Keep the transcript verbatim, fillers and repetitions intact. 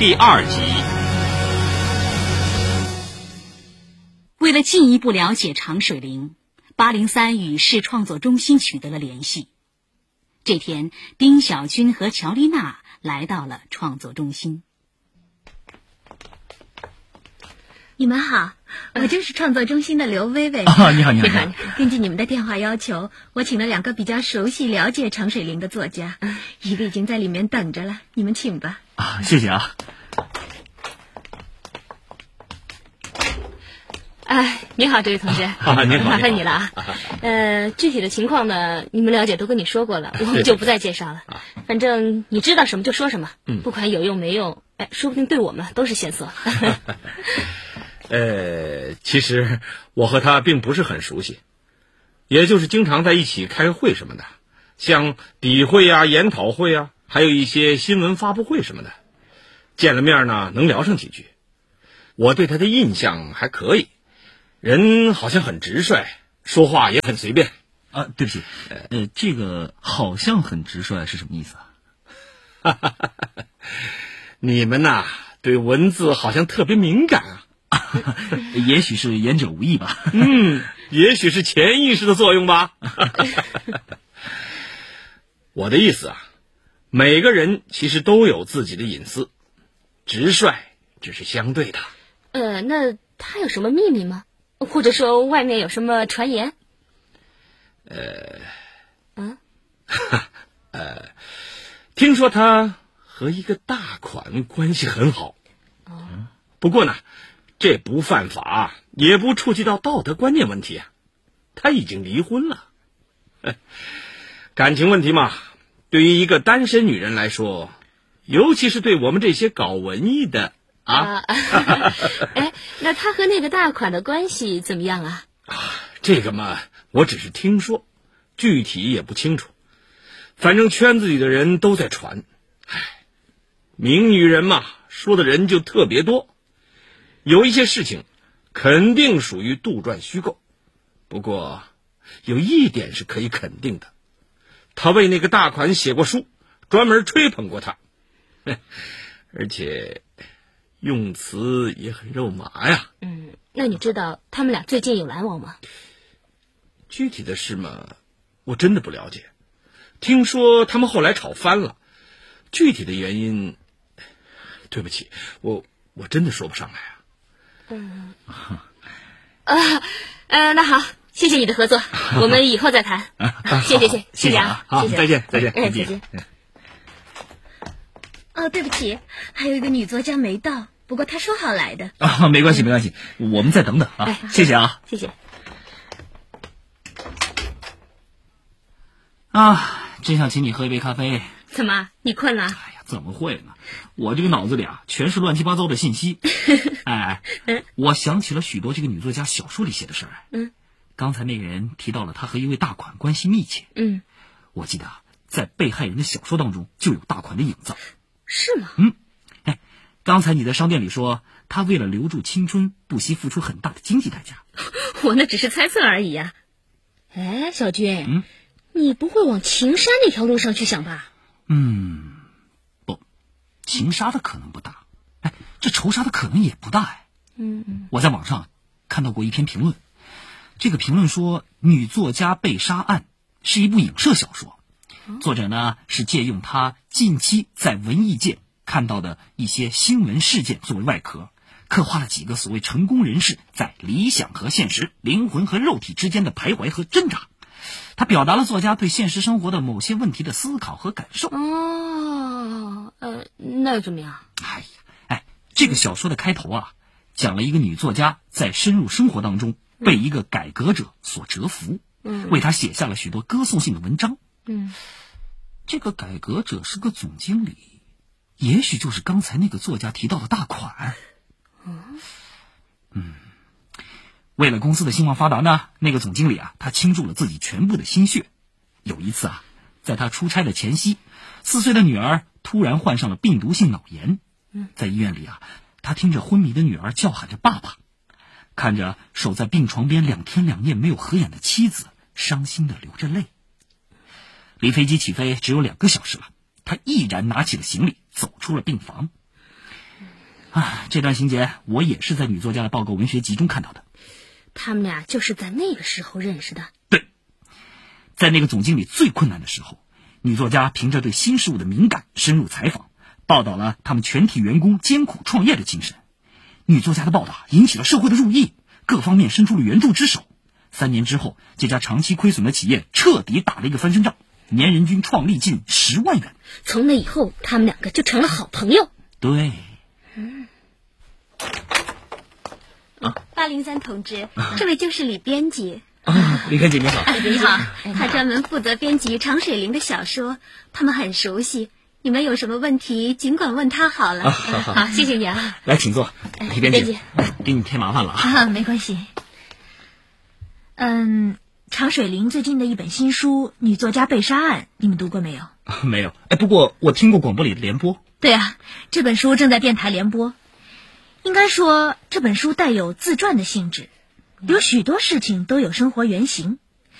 第二集。 为了进一步了解常水灵，八零三与市创作中心取得了联系。这天，丁小军和乔丽娜来到了创作中心。 你们好，我就是创作中心的刘薇薇。 啊，你好，你好，你好。 根据你们的电话要求，我请了两个比较熟悉、了解常水灵的作家，一个已经在里面等着了，你们请吧。 啊，谢谢啊。 哎，你好，这位同志， 啊，你好， 麻烦你了啊。呃，具体的情况呢，你们了解都跟你说过了，我们就不再介绍了。反正你知道什么就说什么，不管有用没用，哎，说不定对我们都是线索。 呃，其实我和他并不是很熟悉，也就是经常在一起开个会什么的，像笔会啊、研讨会啊，还有一些新闻发布会什么的。见了面呢，能聊上几句。我对他的印象还可以，人好像很直率，说话也很随便。 啊，对不起，呃，这个好像很直率是什么意思啊？ 你们呐，对文字好像特别敏感啊。 也许是言者无意吧。 嗯，也许是潜意识的作用吧。我的意思啊，每个人其实都有自己的隐私，直率只是相对的。 呃，那他有什么秘密吗？或者说外面有什么传言？ 呃， 嗯， 呃，听说他和一个大款关系很好。 哦， 不过呢，这不犯法，也不触及到道德观念问题啊。他已经离婚了。感情问题嘛，对于一个单身女人来说，尤其是对我们这些搞文艺的啊。 哎，那他和那个大款的关系怎么样啊？ 啊，这个嘛，我只是听说，具体也不清楚。反正圈子里的人都在传。唉，名女人嘛，说的人就特别多。有一些事情肯定属于杜撰虚构，不过有一点是可以肯定的，他为那个大款写过书，专门吹捧过他，而且用词也很肉麻呀。 嗯，那你知道他们俩最近有来往吗？ 具体的事嘛，我真的不了解。听说他们后来吵翻了，具体的原因，对不起，我我真的说不上来啊。 嗯，啊，呃，那好，谢谢你的合作，我们以后再谈。谢谢谢谢谢啊， 好，再见再见， 哎，再见。 哦，对不起，还有一个女作家没到，不过她说好来的。 啊，没关系没关系，我们再等等啊。 哎， 谢谢啊， 谢谢。 啊，真想请你喝一杯咖啡。 怎么，你困了？ 哎呀，怎么会呢？我这个脑子里啊，全是乱七八糟的信息。哎，我想起了许多这个女作家小说里写的事儿。 嗯， 刚才那个人提到了他和一位大款关系密切。 嗯， 我记得啊，在被害人的小说当中就有大款的影子。 是吗？ 嗯，哎，刚才你在商店里说他为了留住青春，不惜付出很大的经济代价。 我那只是猜测而已呀。哎，小军， 嗯， 你不会往情杀那条路上去想吧？ 嗯，不，情杀的可能不大，哎，这仇杀的可能也不大哎。 嗯嗯， 我在网上看到过一篇评论，这个评论说女作家被杀案是一部影射小说，作者呢是借用他近期在文艺界看到的一些新闻事件作为外壳，刻画了几个所谓成功人士在理想和现实、灵魂和肉体之间的徘徊和挣扎。他表达了作家对现实生活的某些问题的思考和感受。 哦，呃，那又怎么样？ 哎呀，哎，这个小说的开头啊，讲了一个女作家在深入生活当中被一个改革者所折服， 嗯， 为他写下了许多歌颂性的文章。 嗯， 这个改革者是个总经理，也许就是刚才那个作家提到的大款。 嗯， 嗯。为了公司的兴旺发达呢，那个总经理啊，他倾注了自己全部的心血。有一次啊，在他出差的前夕，四岁的女儿突然患上了病毒性脑炎。在医院里啊，他听着昏迷的女儿叫喊着爸爸，看着守在病床边两天两夜没有合眼的妻子，伤心的流着泪。离飞机起飞只有两个小时了，他毅然拿起了行李走出了病房。 啊，这段情节我也是在女作家的报告文学集中看到的。 他们俩就是在那个时候认识的。 对，在那个总经理最困难的时候，女作家凭着对新事物的敏感，深入采访，报道了他们全体员工艰苦创业的精神。女作家的报道引起了社会的注意，各方面伸出了援助之手。三年之后，这家长期亏损的企业彻底打了一个翻身仗，年人均创利近十万元。 从那以后，他们两个就成了好朋友。 对。 嗯。 啊，八零三同志，啊、这位就是李编辑。 啊，李编辑你好。 你好，他专门负责编辑常水林的小说，他们很熟悉。你们有什么问题，尽管问他好了。 啊、好, 好, 好，谢谢你啊。 来，请坐。李编辑， 给你添麻烦了啊。 啊，没关系。嗯，常水林最近的一本新书《女作家被杀案》，你们读过没有？ 没有。哎，不过我听过广播里的联播。 对啊，这本书正在电台联播。应该说，这本书带有自传的性质，有许多事情都有生活原型。